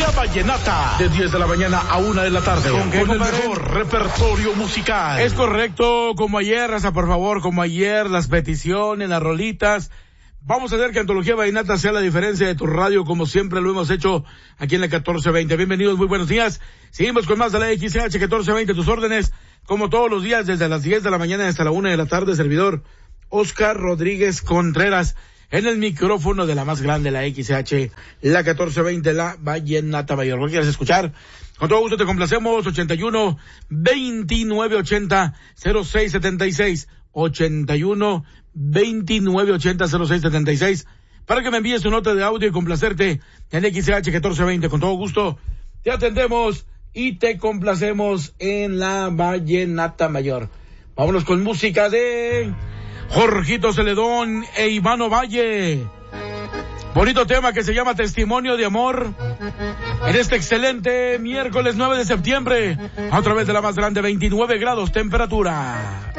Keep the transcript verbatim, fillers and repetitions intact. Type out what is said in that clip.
La Vallenata, de diez de la mañana a una de la tarde, ¿Con, qué, con el compadre? mejor repertorio musical. Es correcto, como ayer, Raza, por favor, como ayer, las peticiones, las rolitas. Vamos a hacer que Antología Vallenata sea la diferencia de tu radio, como siempre lo hemos hecho aquí en la catorce veinte. Bienvenidos, muy buenos días. Seguimos con más de la X C H catorce veinte, tus órdenes, como todos los días, desde las diez de la mañana hasta la una de la tarde, servidor Oscar Rodríguez Contreras, en el micrófono de la más grande, la X C H, la catorce veinte, la Vallenata Mayor. ¿Lo quieres escuchar? Con todo gusto te complacemos. Ochenta y uno, veintinueve ochenta, cero seis setenta y seis, ochenta y uno, veintinueve ochenta, cero seis setenta y seis, para que me envíes tu nota de audio y complacerte en X C H catorce veinte. Con todo gusto te atendemos y te complacemos en la Vallenata Mayor. Vámonos con música de Jorgito Celedón e Ivano Valle. Bonito tema que se llama Testimonio de Amor, en este excelente miércoles nueve de septiembre, a través de la más grande, veintinueve grados temperatura.